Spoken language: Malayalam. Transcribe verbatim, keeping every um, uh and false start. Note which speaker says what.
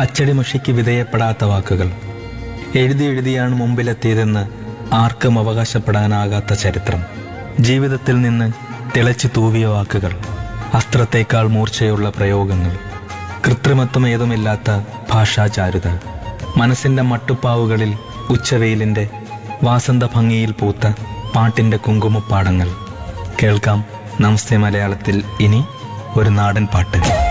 Speaker 1: അച്ചടിമുഷിക്ക് വിധേയപ്പെടാത്ത വാക്കുകൾ, എഴുതി എഴുതിയാണ് മുമ്പിലെത്തിയതെന്ന് ആർക്കും അവകാശപ്പെടാനാകാത്ത ചരിത്രം, ജീവിതത്തിൽ നിന്ന് തിളച്ചു തൂവിയ വാക്കുകൾ, അസ്ത്രത്തേക്കാൾ മൂർച്ചയുള്ള പ്രയോഗങ്ങൾ, കൃത്രിമത്വം ഏതുമില്ലാത്ത ഭാഷാചാരുത, മനസ്സിന്റെ മട്ടുപ്പാവുകളിൽ ഉച്ചവെയിലിന്റെ വാസന്ത ഭംഗിയിൽ പൂത്ത പാട്ടിന്റെ കുങ്കുമപ്പാടങ്ങൾ. കേൾക്കാം നമസ്തേ മലയാളത്തിൽ ഇനി ഒരു നാടൻ പാട്ട്.